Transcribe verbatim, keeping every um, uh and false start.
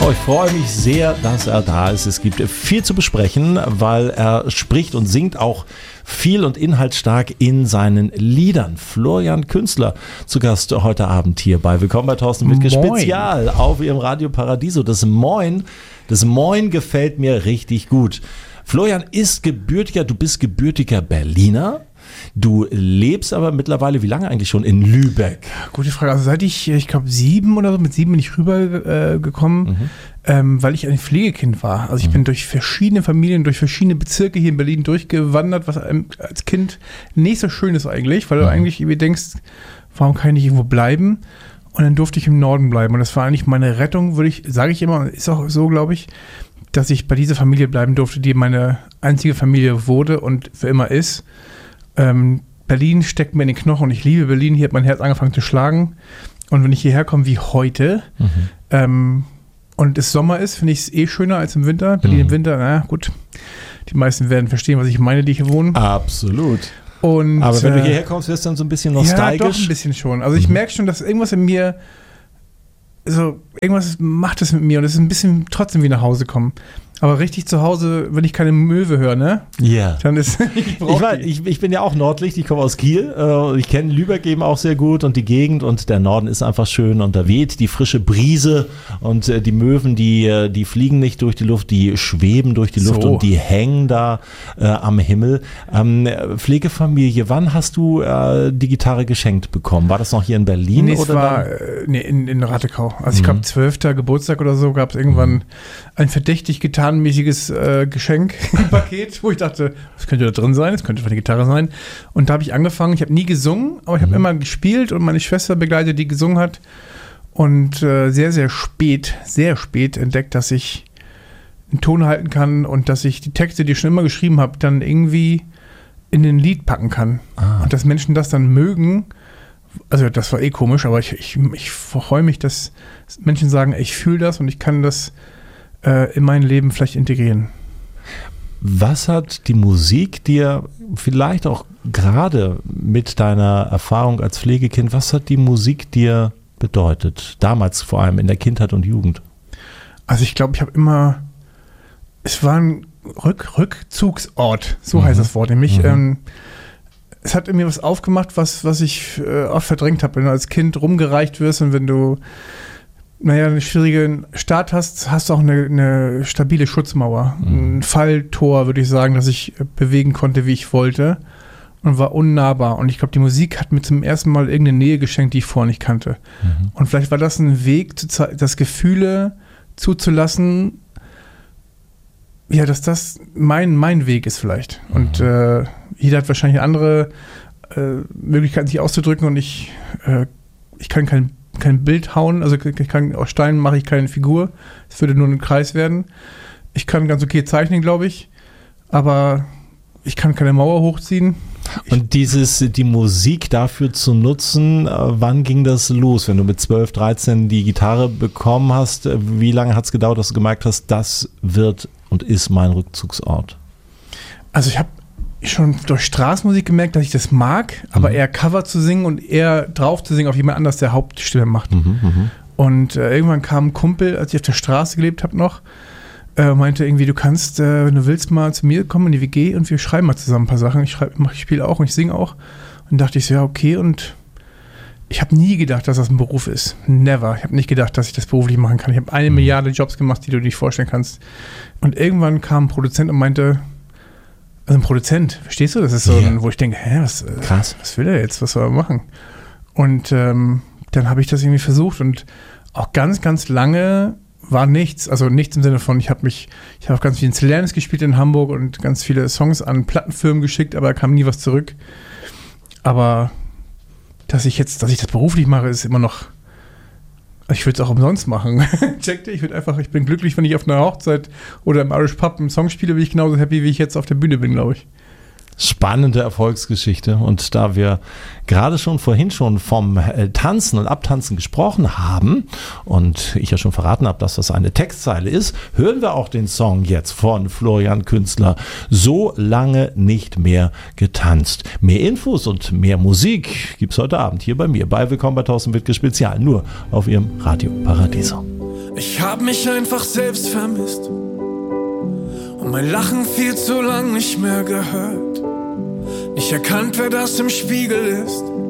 Oh, ich freue mich sehr, dass er da ist. Es gibt viel zu besprechen, weil er spricht und singt auch viel und inhaltsstark in seinen Liedern. Florian Künstler zu Gast heute Abend hier bei Willkommen bei Thorsten Wittke Spezial auf Ihrem Radio Paradiso. Das Moin, das Moin gefällt mir richtig gut. Florian ist gebürtiger, du bist gebürtiger Berliner. Du lebst aber mittlerweile, wie lange eigentlich schon, in Lübeck? Gute Frage. Also seit ich, ich glaube, sieben oder so, mit sieben bin ich rübergekommen, äh, mhm. ähm, weil ich ein Pflegekind war. Also ich mhm. bin durch verschiedene Familien, durch verschiedene Bezirke hier in Berlin durchgewandert, was einem als Kind nicht so schön ist eigentlich, weil mhm. du eigentlich irgendwie denkst, warum kann ich nicht irgendwo bleiben? Und dann durfte ich im Norden bleiben. Und das war eigentlich meine Rettung, würde ich, sage ich immer, ist auch so, glaube ich, dass ich bei dieser Familie bleiben durfte, die meine einzige Familie wurde und für immer ist. Ähm, Berlin steckt mir in den Knochen und ich liebe Berlin. Hier hat mein Herz angefangen zu schlagen. Und wenn ich hierher komme wie heute mhm. ähm, und es Sommer ist, finde ich es eh schöner als im Winter. Berlin mhm. im Winter, na gut, die meisten werden verstehen, was ich meine, die hier wohnen. Absolut. Und, aber wenn äh, du hierher kommst, wirst du dann so ein bisschen nostalgisch? Ja, doch ein bisschen schon. Also ich mhm. merke schon, dass irgendwas in mir, so irgendwas macht es mit mir und es ist ein bisschen trotzdem wie nach Hause kommen. Aber richtig zu Hause, wenn ich keine Möwe höre, ne? Ja. Yeah. Dann ist ich, ich, weiß, ich, ich bin ja auch Nordlicht, ich komme aus Kiel. Äh, ich kenne Lübeck eben auch sehr gut und die Gegend und der Norden ist einfach schön und da weht die frische Brise und äh, die Möwen, die, die fliegen nicht durch die Luft, die schweben durch die Luft so. Und die hängen da äh, am Himmel. Ähm, Pflegefamilie, wann hast du äh, die Gitarre geschenkt bekommen? War das noch hier in Berlin? Nee, oder es war äh, nee, in, in Rattekau. Also ich glaube, zwölfter Geburtstag oder so gab es irgendwann mhm. ein verdächtig Gitarren mäßiges äh, Geschenk im Paket, wo ich dachte, das könnte da drin sein, das könnte für eine Gitarre sein. Und da habe ich angefangen, ich habe nie gesungen, aber ich habe mhm. immer gespielt und meine Schwester begleitet, die gesungen hat. Und äh, sehr, sehr spät, sehr spät entdeckt, dass ich einen Ton halten kann und dass ich die Texte, die ich schon immer geschrieben habe, dann irgendwie in ein Lied packen kann. Ah. Und dass Menschen das dann mögen. Also das war eh komisch, aber ich, ich, ich freue mich, dass Menschen sagen, ich fühle das und ich kann das in mein Leben vielleicht integrieren. Was hat die Musik dir vielleicht auch gerade mit deiner Erfahrung als Pflegekind, was hat die Musik dir bedeutet? Damals vor allem in der Kindheit und Jugend. Also ich glaube, ich habe immer, es war ein Rück, Rückzugsort, so mhm. heißt das Wort nämlich. Mhm. Ähm, es hat in mir was aufgemacht, was, was ich äh, oft verdrängt habe. Wenn du als Kind rumgereicht wirst und wenn du naja, einen schwierigen Start hast, hast du auch eine, eine stabile Schutzmauer. Mhm. Ein Falltor, würde ich sagen, dass ich bewegen konnte, wie ich wollte und war unnahbar. Und ich glaube, die Musik hat mir zum ersten Mal irgendeine Nähe geschenkt, die ich vorher nicht kannte. Mhm. Und vielleicht war das ein Weg, das Gefühle zuzulassen, ja, dass das mein, mein Weg ist vielleicht. Mhm. Und äh, jeder hat wahrscheinlich andere äh, Möglichkeiten, sich auszudrücken und ich, äh, ich kann kein kein Bild hauen, also ich kann, aus Steinen mache ich keine Figur, es würde nur ein Kreis werden. Ich kann ganz okay zeichnen, glaube ich, aber ich kann keine Mauer hochziehen. Und dieses, die Musik dafür zu nutzen, wann ging das los? Wenn du mit zwölf, dreizehn die Gitarre bekommen hast, wie lange hat es gedauert, dass du gemerkt hast, das wird und ist mein Rückzugsort? Also ich habe schon durch Straßenmusik gemerkt, dass ich das mag, aber mhm. eher Cover zu singen und eher drauf zu singen auf jemand anders, der Hauptstimme macht. Mhm, mh. Und äh, irgendwann kam ein Kumpel, als ich auf der Straße gelebt habe noch, äh, meinte irgendwie, du kannst, äh, wenn du willst, mal zu mir kommen in die W G und wir schreiben mal zusammen ein paar Sachen. Ich, schreib, ich spiele auch und ich singe auch. Und dachte ich so, ja, okay. Und ich habe nie gedacht, dass das ein Beruf ist. Never. Ich habe nicht gedacht, dass ich das beruflich machen kann. Ich habe eine mhm. Milliarde Jobs gemacht, die du dir nicht vorstellen kannst. Und irgendwann kam ein Produzent und meinte, also ein Produzent, verstehst du? Das ist so, yeah. ein, wo ich denke, hä, was, Krass. was will er jetzt, was soll er machen? Und ähm, dann habe ich das irgendwie versucht und auch ganz, ganz lange war nichts, also nichts im Sinne von, ich habe mich, ich habe auch ganz viel in Celernis gespielt in Hamburg und ganz viele Songs an Plattenfirmen geschickt, aber da kam nie was zurück. Aber dass ich jetzt, dass ich das beruflich mache, ist immer noch, ich würde es auch umsonst machen. Checkte, ich würde einfach, ich bin glücklich, wenn ich auf einer Hochzeit oder im Irish Pub einen Song spiele, bin ich genauso happy, wie ich jetzt auf der Bühne bin, glaube ich. Spannende Erfolgsgeschichte. Und da wir gerade schon vorhin schon vom Tanzen und Abtanzen gesprochen haben und ich ja schon verraten habe, dass das eine Textzeile ist, hören wir auch den Song jetzt von Florian Künstler, So lange nicht mehr getanzt. Mehr Infos und mehr Musik gibt es heute Abend hier bei mir bei Willkommen bei Thorsten Wittke Spezial, nur auf Ihrem Radio Paradiso. Ich hab mich einfach selbst vermisst und mein Lachen viel zu lang nicht mehr gehört. Nicht erkannt, wer das im Spiegel ist.